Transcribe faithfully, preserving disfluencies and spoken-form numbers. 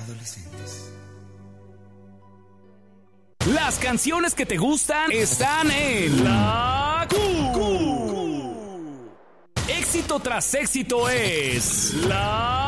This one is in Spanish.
adolescentes. Las canciones que te gustan están en La Q. Éxito tras éxito es La